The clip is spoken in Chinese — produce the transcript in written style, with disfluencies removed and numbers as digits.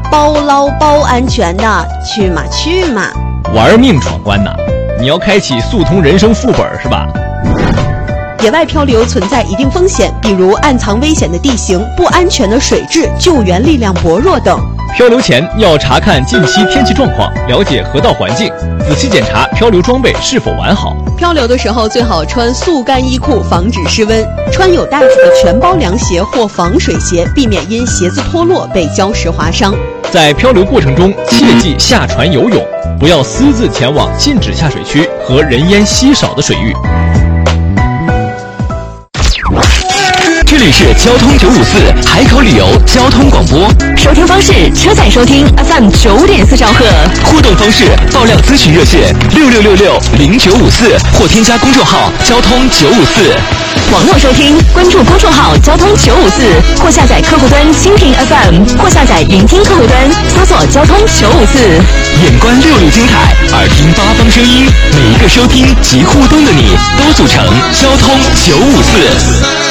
包捞包安全的，去嘛去嘛！ 玩命闯关呐！你要开启速通人生副本是吧？ 野外漂流存在一定风险，比如暗藏危险的地形、不安全的水质、救援力量薄弱等。 漂流前要查看近期天气状况，了解河道环境，仔细检查漂流装备是否完好。 漂流的时候最好穿速干衣裤，防止失温；穿有带子的全包凉鞋或防水鞋，避免因鞋子脱落被礁石划伤。 在漂流过程中，切忌下船游泳，不要私自前往禁止下水区和人烟稀少的水域。 这里是交通954海口旅游交通广播， 收听方式：车载收听 FM 9.4兆赫， 互动方式：爆料咨询热线66660954或添加公众号交通954。 网络收听，关注公众号交通954，或下载客户端蜻蜓 FM， 或下载云听客户端，搜索交通954。 眼观6路精彩，耳听八方声音，每一个收听及互动的你，都组成交通954。